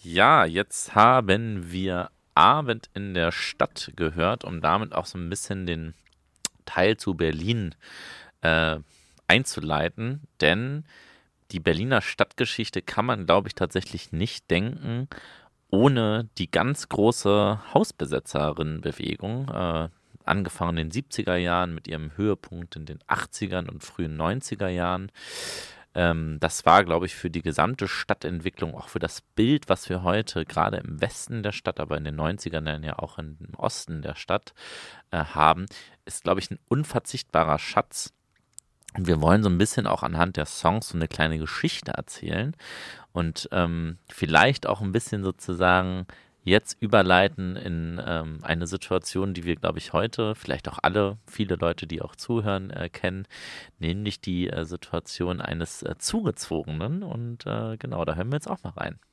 Ja, jetzt haben wir Abend in der Stadt gehört, um damit auch so ein bisschen den Teil zu Berlin äh, einzuleiten, denn die Berliner Stadtgeschichte kann man, glaube ich, tatsächlich nicht denken ohne die ganz große Hausbesetzerinnenbewegung, angefangen in den 70er Jahren mit ihrem Höhepunkt in den 80ern und frühen 90er Jahren. Das war, glaube ich, für die gesamte Stadtentwicklung, auch für das Bild, was wir heute gerade im Westen der Stadt, aber in den 90ern dann ja auch im Osten der Stadt haben, ist, glaube ich, ein unverzichtbarer Schatz. Und wir wollen so ein bisschen auch anhand der Songs so eine kleine Geschichte erzählen und vielleicht auch ein bisschen sozusagen jetzt überleiten in eine Situation, die wir, glaube ich, heute, vielleicht auch alle, viele Leute, die auch zuhören, kennen, nämlich die Situation eines Zugezogenen. Und genau, da hören wir jetzt auch mal rein.